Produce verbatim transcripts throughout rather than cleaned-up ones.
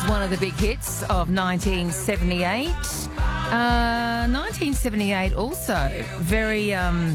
was one of the big hits of nineteen seventy-eight. Uh, nineteen seventy-eight also very, um,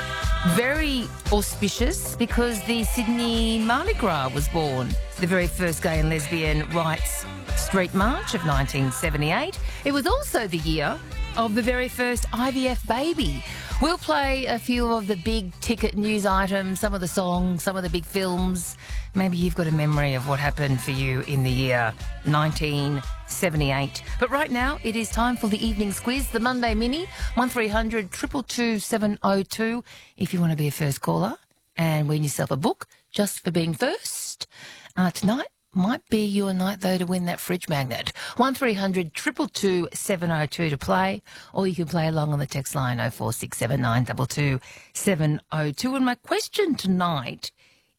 very auspicious because the Sydney Mardi Gras was born, the very first gay and lesbian rights street march of nineteen seventy-eight. It was also the year of the very first I V F baby. We'll play a few of the big ticket news items, some of the songs, some of the big films. Maybe you've got a memory of what happened for you in the year nineteen seventy-eight. But right now, it is time for the evening's quiz, the Monday Mini, one three hundred two two two seven oh two, if you want to be a first caller and win yourself a book just for being first. Uh, tonight might be your night, though, to win that fridge magnet. one three hundred two two two seven oh two to play, or you can play along on the text line oh four six seven nine two two seven oh two. And my question tonight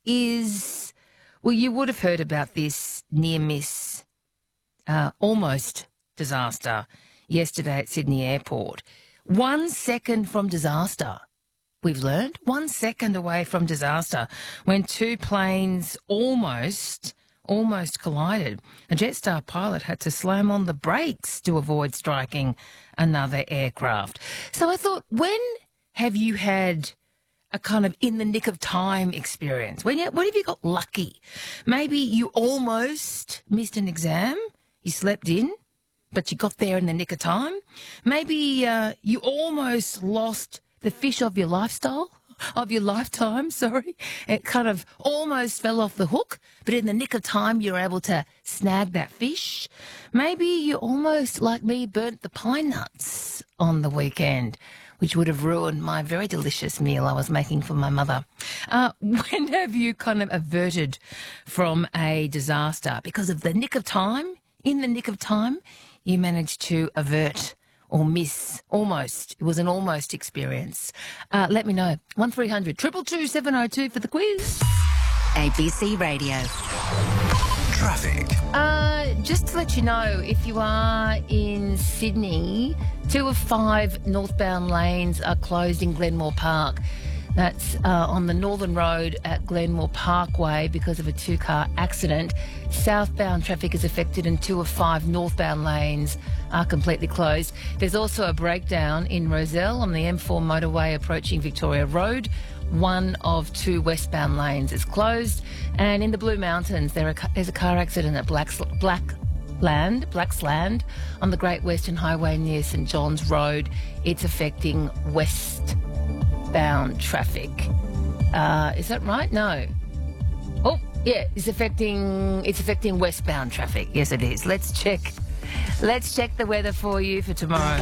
is, well, you would have heard about this near-miss, uh, almost disaster yesterday at Sydney Airport. One second from disaster, we've learned, one second away from disaster, when two planes almost... almost collided. A Jetstar pilot had to slam on the brakes to avoid striking another aircraft. So I thought, when have you had a kind of in-the-nick-of-time experience? When, when have you got lucky? Maybe you almost missed an exam, you slept in, but you got there in the nick of time. Maybe uh, you almost lost the fish of your lifestyle. Of your lifetime, sorry. It kind of almost fell off the hook, but in the nick of time you were able to snag that fish. Maybe you almost, like me, burnt the pine nuts on the weekend, which would have ruined my very delicious meal I was making for my mother. Uh, when have you kind of averted from a disaster? Because of the nick of time, in the nick of time, you managed to avert or miss, almost. It was an almost experience. Uh, let me know. one three hundred two two two seven oh two for the quiz. A B C Radio. Traffic. Uh, just to let you know, if you are in Sydney, two of five northbound lanes are closed in Glenmore Park. That's uh, on the Northern Road at Glenmore Parkway because of a two-car accident. Southbound traffic is affected and two of five northbound lanes are completely closed. There's also a breakdown in Rozelle on the M four motorway approaching Victoria Road. One of two westbound lanes is closed. And in the Blue Mountains, there are, there's a car accident at Black's, Blackland, Blacksland on the Great Western Highway near St John's Road. It's affecting west bound traffic. Uh, is that right? No. Oh, yeah, it's affecting it's affecting westbound traffic. Yes, it is. Let's check. Let's check the weather for you for tomorrow.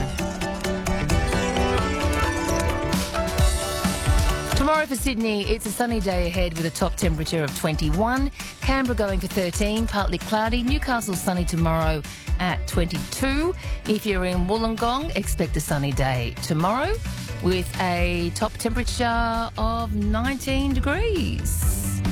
Tomorrow for Sydney, it's a sunny day ahead with a top temperature of twenty-one. Canberra going for thirteen, partly cloudy. Newcastle sunny tomorrow at twenty-two. If you're in Wollongong, expect a sunny day tomorrow with a top temperature of nineteen degrees.